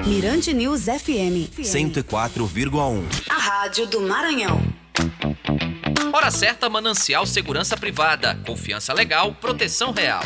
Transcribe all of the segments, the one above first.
Mirante News FM 104,1. A rádio do Maranhão. Hora certa, Manancial Segurança Privada. Confiança legal, proteção real.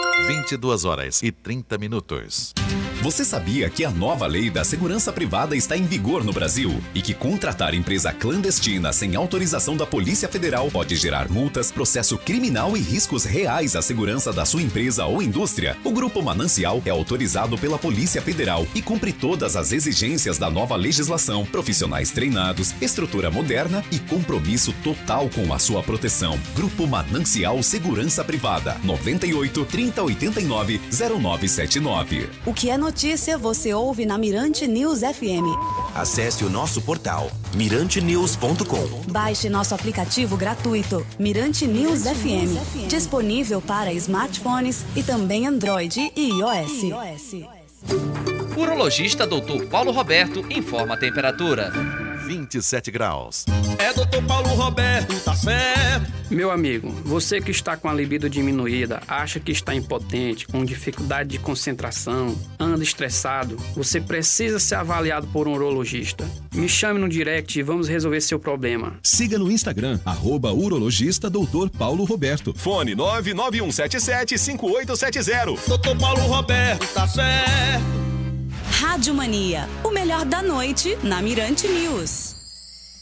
22h30. Você sabia que a nova lei da segurança privada está em vigor no Brasil e que contratar empresa clandestina sem autorização da Polícia Federal pode gerar multas, processo criminal e riscos reais à segurança da sua empresa ou indústria? O Grupo Manancial é autorizado pela Polícia Federal e cumpre todas as exigências da nova legislação, profissionais treinados, estrutura moderna e compromisso total com a sua proteção. Grupo Manancial Segurança Privada, 98 3089 0979. O que é notícia você ouve na Mirante News FM. Acesse o nosso portal mirantenews.com. Baixe nosso aplicativo gratuito Mirante News FM, disponível para smartphones e também Android e iOS. Urologista Dr. Paulo Roberto informa a temperatura. 27 graus. É Dr. Paulo Roberto, tá certo. Meu amigo, você que está com a libido diminuída, acha que está impotente, com dificuldade de concentração, anda estressado, você precisa ser avaliado por um urologista. Me chame no direct e vamos resolver seu problema. Siga no Instagram, @urologista Dr. Paulo Roberto. Fone 991775870. Dr. Paulo Roberto, tá certo. Rádio Mania, o melhor da noite na Mirante News.